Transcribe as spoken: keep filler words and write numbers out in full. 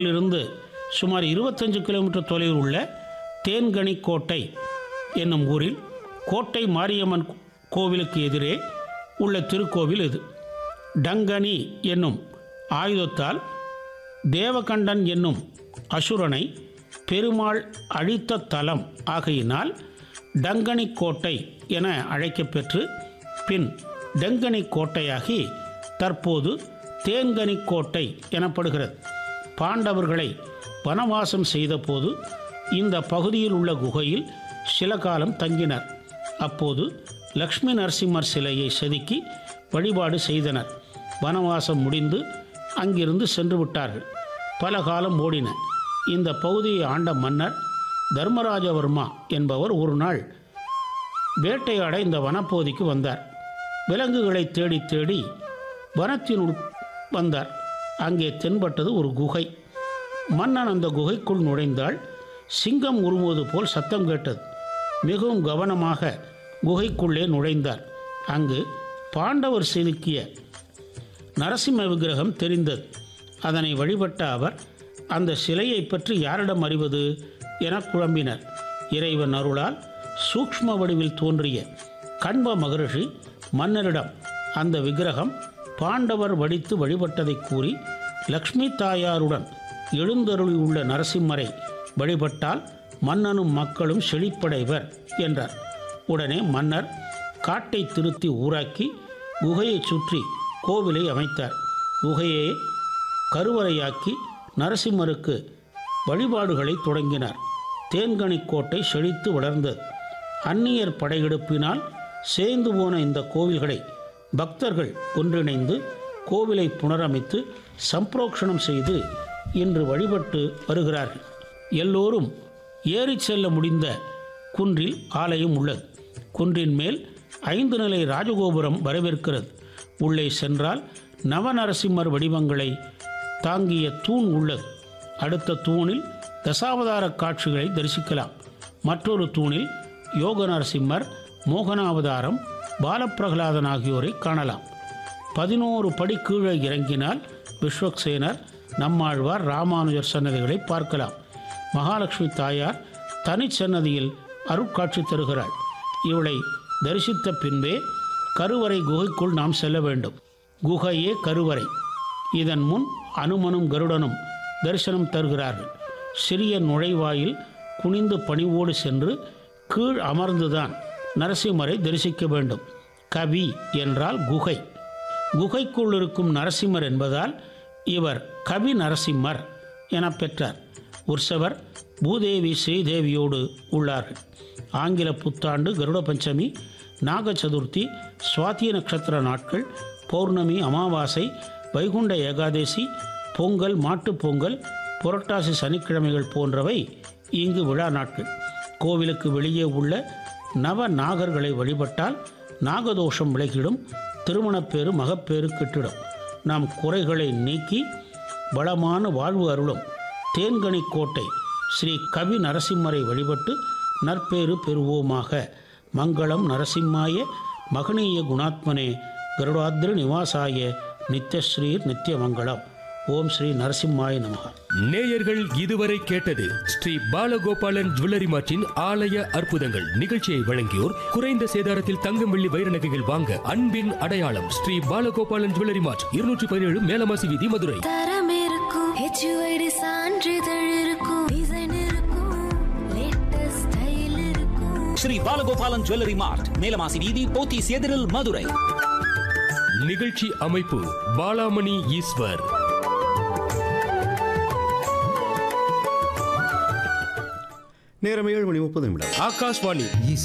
இருந்து சுமார் இருபத்தஞ்சு கிலோமீட்டர் தொலைவில் உள்ள தேன்கனி கோட்டை என்னும் ஊரில் கோட்டை மாரியம்மன் கோவிலுக்கு எதிரே உள்ள திருக்கோவில் இது. டங்கனி என்னும் ஆயுதத்தால் தேவகண்டன் என்னும் அசுரனை பெருமாள் அழித்த தலம் ஆகையினால் டங்கனி கோட்டை என அழைக்கப்பெற்று பின் டங்கனி கோட்டையாகி தற்போது தேன்கனி கோட்டை எனப்படுகிறது. பாண்டவர்களை வனவாசம் செய்தபோது இந்த பகுதியில் உள்ள குகையில் சில காலம் தங்கினர். அப்போது லக்ஷ்மி நரசிம்மர் சிலையை செதுக்கி வழிபாடு செய்தனர். வனவாசம் முடிந்து அங்கிருந்து சென்று விட்டார்கள். பல காலம் ஓடின. இந்த பகுதியை ஆண்ட மன்னர் தர்மராஜவர்மா என்பவர் ஒரு நாள் வேட்டையாட இந்த வனப்பகுதிக்கு வந்தார். விலங்குகளை தேடி தேடி வனத்தினுள் வந்தார். அங்கே தென்பட்டது ஒரு குகை. மன்னன் அந்த குகைக்குள் நுழைந்தால் சிங்கம் உருமுவது போல் சத்தம் கேட்டது. மிகவும் கவனமாக குகைக்குள்ளே நுழைந்தார். அங்கு பாண்டவர் செதுக்கிய நரசிம்ம விக்கிரகம் தெரிந்தது. அதனை வழிபட்ட அவர் அந்த சிலையை பற்றி யாரிடம் அறிவது என குழம்பினர். இறைவன் அருளால் சூக்ஷ்ம வடிவில் தோன்றிய கண்ப மகரிஷி மன்னரிடம் அந்த விக்கிரகம் பாண்டவர் வடித்து வழிபட்டதை கூறி லக்ஷ்மி தாயாருடன் எழுந்தருளி உள்ள நரசிம்மரை வழிபட்டால் மன்னனும் மக்களும் செழிப்படைவர் என்றார். உடனே மன்னர் காட்டை திருத்தி ஊராக்கி குகையை சுற்றி கோவிலை அமைத்தார். குகையை கருவறையாக்கி நரசிம்மருக்கு வழிபாடுகளை தொடங்கினார். தேன்கனி கோட்டை செழித்து வளர்ந்தது. அந்நியர் படையெடுப்பினால் சேர்ந்து போன இந்த கோவில்களை பக்தர்கள் ஒன்றிணைந்து கோவிலை புனரமைத்து சம்பிரோக்ஷணம் செய்து இன்று வழிபட்டு வருகிறார்கள். எல்லோரும் ஏறி செல்ல முடிந்த குன்றில் ஆலயம் உள்ளது. குன்றின் மேல் ஐந்து நிலை ராஜகோபுரம் வரவேற்கிறது. உள்ளே சென்றால் நவநரசிம்மர் வடிவங்களை தாங்கிய தூண் உள்ளது. அடுத்த தூணில் தசாவதார காட்சிகளை தரிசிக்கலாம். மற்றொரு தூணில் யோக நரசிம்மர், மோகனாவதாரம், பாலப்பிரகலாதன் ஆகியோரை காணலாம். பதினோரு படி கீழே இறங்கினால் விஸ்வக்சேனர், நம்மாழ்வார், ராமானுஜர் சன்னதிகளை பார்க்கலாம். மகாலட்சுமி தாயார் தனிச்சன்னதியில் அருட்காட்சி தருகிறாள். இவளை தரிசித்த பின்பே கருவறை குகைக்குள் நாம் செல்ல வேண்டும். குகையே கருவறை. இதன் முன் அனுமனும் கருடனும் தரிசனம் தருகிறார்கள். சிறிய நுழைவாயில் குனிந்து பணிவோடு சென்று கீழ் அமர்ந்துதான் நரசிம்மரை தரிசிக்க வேண்டும். கவி என்றால் குகை. குகைக்குள் இருக்கும் நரசிம்மர் என்பதால் இவர் கவி நரசிம்மர் என பெற்றார். உற்சவர் பூதேவி ஸ்ரீதேவியோடு உள்ளார்கள். ஆங்கில புத்தாண்டு, கருட பஞ்சமி, நாக சதுர்த்தி, சுவாதி நட்சத்திர நாட்கள், பௌர்ணமி, அமாவாசை, வைகுண்ட ஏகாதேசி, பொங்கல், மாட்டுப் பொங்கல், புரட்டாசி சனிக்கிழமைகள் போன்றவை இங்கு விழா நாட்கள். கோவிலுக்கு வெளியே உள்ள நவ நாகர்களை வழிபட்டால் நாகதோஷம் விலகிடும். திருமணப்பேறு, மகப்பேறு கிட்டிடும். நாம் குறைகளை நீக்கி வளமான வாழ்வு அருளும் தேன்கனி கோட்டை ஸ்ரீ கவி நரசிம்மரை வழிபட்டு நற்பேறு பெறுவோமாக. மங்களம் நரசிம்மாய மகனீய குணாத்மனே கருடாத்ரி நிவாசாய நித்யஸ்ரீர் நித்யமங்கலம். ஓம் ஸ்ரீ நரசிம்மாய நமக. நேயர்கள் இதுவரை கேட்டது ஸ்ரீ பாலகோபாலன் ஜுவல்லரி மார்ட்டின் ஆலய அற்புதங்கள். நிகழ்ச்சியை வழங்கியோர் குறைந்த சேதாரத்தில் தங்கம், வெள்ளி, வைர நகைகள் வாங்க அன்பின் அடையாளம் ஸ்ரீ பாலகோபாலன் ஜுவல்லரி மார்ட், இருநூற்றி பதினேழு மேலமாசி வீதி, மதுரை. தரம் இருக்கும், ஹெச்யூஐடி சான்றிதழ் இருக்கும், டிசைன் இருக்கும், லேட்டஸ்ட் ஸ்டைல் இருக்கும். ஸ்ரீ பாலகோபாலன் ஜுவல்லரி மார்ட், மேலமாசி வீதி, போத்தீஸ் எதிரில், மதுரை. நிகழ்ச்சி அமைப்பு பாலாமணி ஈஸ்வர். நேரம் ஏழு மணி முப்பது நிமிடம். ஆகாஷ்வாணி.